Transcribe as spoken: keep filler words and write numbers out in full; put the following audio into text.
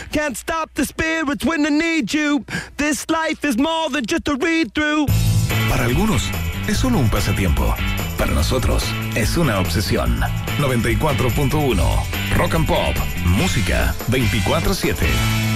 Can't stop the spirits when I need you. This life is more than just a read-through. Para algunos, es solo un pasatiempo. Para nosotros, es una obsesión. noventa y cuatro punto uno Rock and Pop. Música veinticuatro siete.